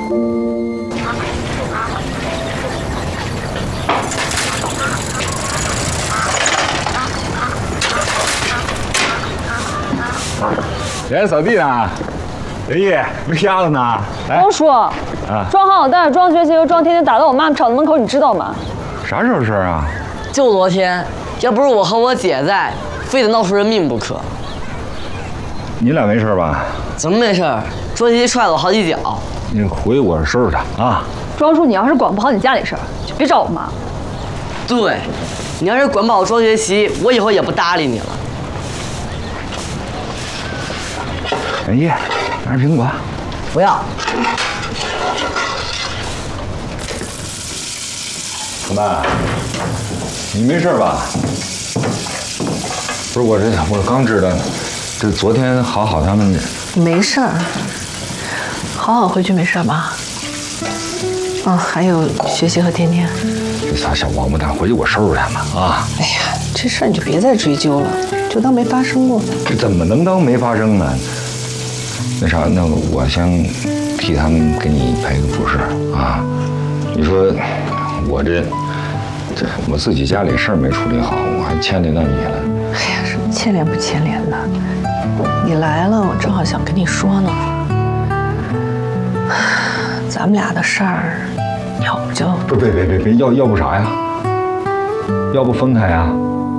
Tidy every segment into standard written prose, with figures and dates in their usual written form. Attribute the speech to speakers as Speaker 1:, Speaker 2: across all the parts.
Speaker 1: 来扫地呢，刘毅，没鸭子呢。
Speaker 2: 王叔，庄浩带着庄学习和庄天天打到我妈妈厂子门口，你知道吗？
Speaker 1: 啥时候事啊？
Speaker 3: 就昨天，要不是我和我姐在，非得闹出人命不可。
Speaker 1: 你俩没事吧？
Speaker 3: 怎么没事？庄学习踹了我好几脚。
Speaker 1: 你回我收拾他啊！
Speaker 2: 庄叔，你要是管不好你家里事儿，就别找我妈。
Speaker 3: 对，你要是管不好庄学习，我以后也不搭理你了。
Speaker 1: 哎呀，拿着苹果。
Speaker 3: 不要。
Speaker 1: 老曼，你没事吧？不是我刚知道，这昨天好好他们
Speaker 4: 没事儿，好好回去没事吧？哦，还有学习和天天。
Speaker 1: 这仨小王八蛋，回去我收拾他们啊！
Speaker 4: 哎呀，这事儿你就别再追究了，就当没发生过。
Speaker 1: 这怎么能当没发生呢？那啥，那我先替他们给你赔个不是啊？你说我我自己家里事儿没处理好，我还牵连到你了。
Speaker 4: 哎呀，什么牵连不牵连的？你来了，我正好想跟你说呢。咱们俩的事儿，要不就
Speaker 1: 别，要不啥呀？要不分开呀？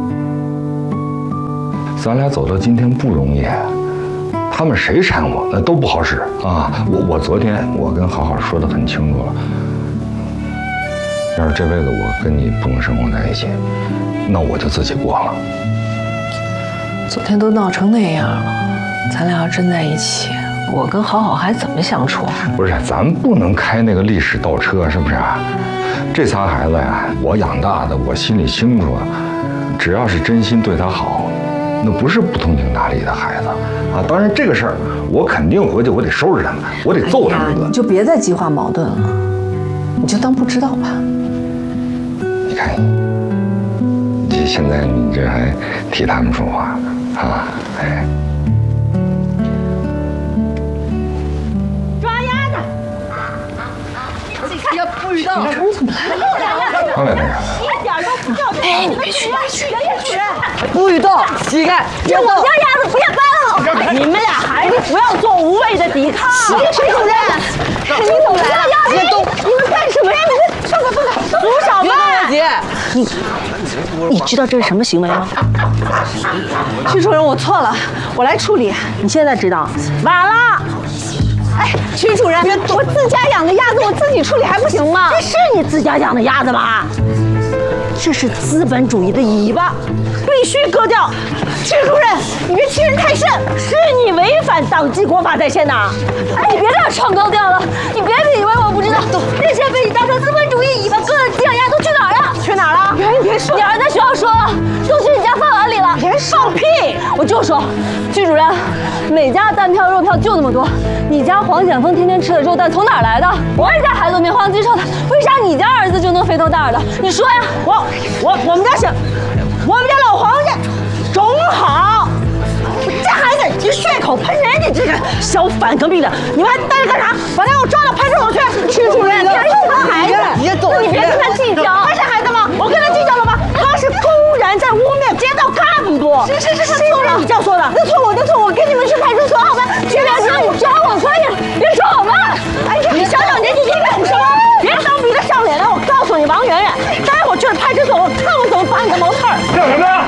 Speaker 1: 咱俩走到今天不容易。他们谁缠我，那都不好使啊！我昨天我跟好好说得很清楚了，要是这辈子我跟你不能生活在一起，那我就自己过了。
Speaker 4: 昨天都闹成那样了，咱俩要真在一起，我跟好好还怎么相处？
Speaker 1: 不是，咱不能开那个历史倒车，是不是？这仨孩子呀，我养大的，我心里清楚，只要是真心对他好，那不是不通情达理的孩子。啊，当然这个事儿，我肯定回去，我得收拾他们，我得揍他们一顿。
Speaker 4: 你就别再激化矛盾了，你就当不知道吧。
Speaker 1: 你看你，现在你这还替他们说话啊？哎，
Speaker 2: 抓鸭子！你看，呀，不知道，
Speaker 4: 你怎么来了？
Speaker 1: 刚才那啥？
Speaker 2: 一点都不叫。
Speaker 4: 哎，你别去，
Speaker 2: 主任，
Speaker 3: 不许动，膝盖！
Speaker 2: 这我家鸭子不下班了。你们俩还是不要做无谓的抵抗。徐主任，你怎么来了？别动！你们干什么呀？你们放开！苏小曼，
Speaker 3: 姐，
Speaker 2: 你知道这是什么行为吗？
Speaker 4: 徐主任，我错了，我来处理。
Speaker 2: 你现在知道？晚了。
Speaker 4: 哎，徐主任，我自家养的鸭子，我自己处理还不行吗？
Speaker 2: 这是你自家养的鸭子吧？这是资本主义的尾巴，必须割掉。
Speaker 4: 徐主任，你别欺人太甚，
Speaker 2: 是你违反党纪国法在先的。哎，你别这样唱高调了，你别以为我不知道，那些被你当成资本主义尾巴割的鸡养鸭都去哪儿了？去哪儿了？
Speaker 4: 你别说，
Speaker 2: 你儿子在学校说了，都去你家饭碗里了。
Speaker 4: 别
Speaker 2: 放屁！我就说，徐主任，每家蛋票肉票就那么多，你家黄显峰天天吃的肉蛋从哪儿来的？我们家孩子没黄鸡瘦的，为啥你家儿子就能肥头大耳的？你说呀！我们家行，我们家老黄家种好。这孩子一血口喷人，你这个小反革命的，你们还待着干啥？把他给我抓到派出所去！徐主任，这是他孩子，
Speaker 3: 别动！
Speaker 2: 你别跟他计较，他是孩子吗？我跟他计较了吗？他是公然在污蔑街道干部。是，错了，你这样说的，那错我的错，我跟你们去派出所好吗？徐连长，你抓我可以，别说我们。哎呀，你小年纪你懂什么？别当逼着上脸了！我告诉你，王媛媛，待会儿去了派出所，我看我怎么拔你的毛刺儿！
Speaker 1: 干什么呀？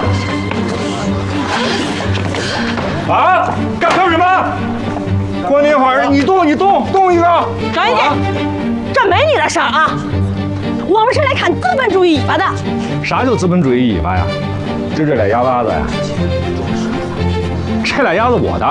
Speaker 1: 啊！干什么？过年会儿你动一个！
Speaker 2: 长一点，这没你的事儿啊！我们是来看资本主义尾巴的。
Speaker 1: 啥叫资本主义尾巴呀？就这俩鸭巴子呀？这俩鸭子我的，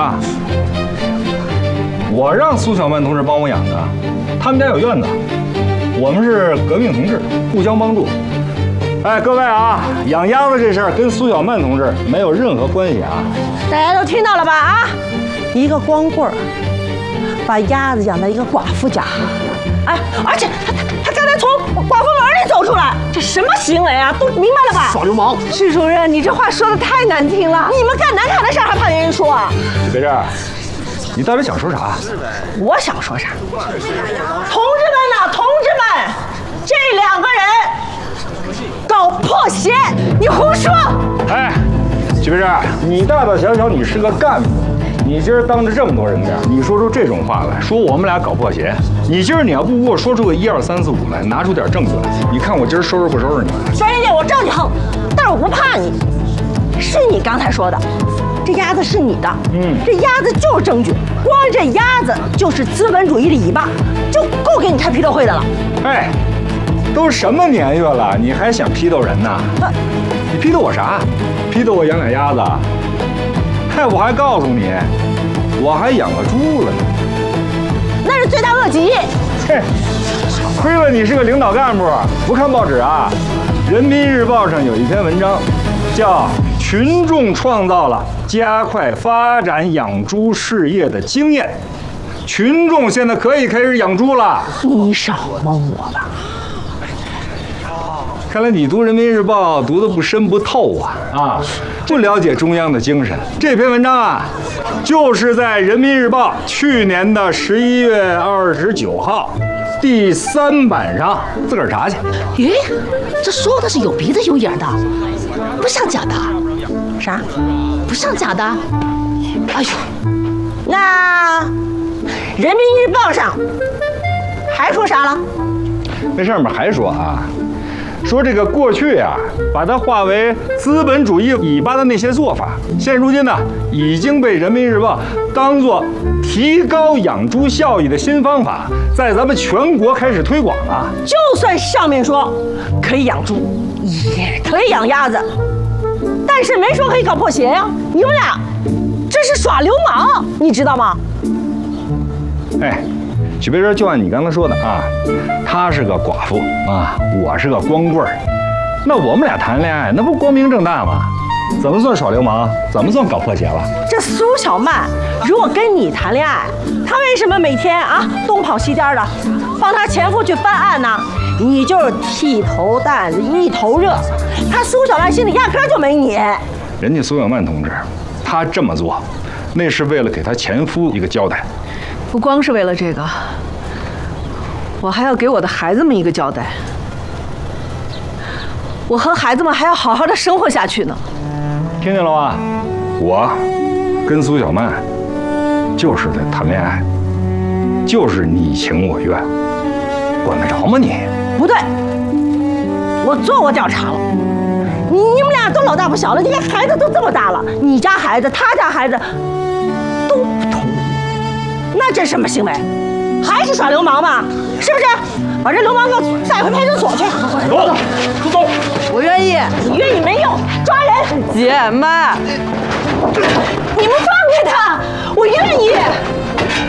Speaker 1: 我让苏小曼同志帮我养的。他们家有院子，我们是革命同志，互相帮助。哎，各位啊，养鸭子这事儿跟苏小曼同志没有任何关系啊！
Speaker 2: 大家都听到了吧？啊，一个光棍儿把鸭子养在一个寡妇家，哎，而且他刚才从寡妇门里走出来，这什么行为啊？都明白了吧？
Speaker 3: 耍流氓！
Speaker 2: 徐主任，你这话说的太难听了，你们干难看的事儿还怕别人说啊？
Speaker 1: 别这样， 你到底想说啥？
Speaker 5: 我想说啥？同志们呐，同志们，这2个人搞破鞋，你胡说！
Speaker 1: 哎，徐别站，你大大小小你是个干部，你今儿当着这么多人面，你说出这种话来，说我们俩搞破鞋，你今儿你要不给我说出个1、2、3、4、5来，拿出点证据来，你看我今儿收拾不收拾你？
Speaker 5: 孙仁姐，我知道你横，但是我不怕你。是你刚才说的，这鸭子是你的，这鸭子就是证据，光这鸭子就是资本主义的尾巴，就够给你开批斗会的了。
Speaker 1: 哎，都什么年月了，你还想批斗人呢？你批斗我啥？批斗我养俩鸭子？嗨，我还告诉你，我还养个猪了呢。
Speaker 5: 那是罪大恶极。
Speaker 1: 嘿，亏了你是个领导干部，不看报纸啊？人民日报上有一篇文章，叫《群众创造了加快发展养猪事业的经验》，群众现在可以开始养猪了。
Speaker 5: 你少蒙我吧。
Speaker 1: 看来你读人民日报读得不深不透啊，不了解中央的精神。这篇文章啊，就是在人民日报去年的11月29号第3版上，自个儿查去。
Speaker 5: 咦，这说的是有鼻子有眼的，不像假的。啥？不像假的？哎呦，那人民日报上还说啥了？
Speaker 1: 那上面还说啊，说这个过去啊，把它化为资本主义尾巴的那些做法，现如今呢，已经被人民日报当作提高养猪效益的新方法，在咱们全国开始推广了。
Speaker 5: 就算上面说可以养猪，也可以养鸭子，但是没说可以搞破鞋呀。你们俩这是耍流氓，你知道吗？
Speaker 1: 哎，许别说，就按你刚才说的啊，他是个寡妇啊，我是个光棍儿，那我们俩谈恋爱，那不光明正大吗？怎么算耍流氓？怎么算搞破鞋了？
Speaker 5: 这苏小曼如果跟你谈恋爱，她为什么每天啊东跑西颠的，帮她前夫去翻案呢？你就是剃头担子一头热，她苏小曼心里压根就没你。
Speaker 1: 人家苏小曼同志，她这么做，那是为了给她前夫一个交代。
Speaker 4: 不光是为了这个，我还要给我的孩子们一个交代。我和孩子们还要好好的生活下去呢。
Speaker 1: 听见了吧？我跟苏小曼就是在谈恋爱，就是你情我愿，管得着吗你？
Speaker 5: 不对，我做过调查了，你们俩都老大不小了，你看孩子都这么大了，你家孩子他家孩子都不同意，那这什么行为？还是耍流氓吗？是不是？把这流氓给我带回派出所去。
Speaker 1: 走，走。
Speaker 3: 我愿意。
Speaker 5: 你愿意没用，抓人！
Speaker 3: 姐们。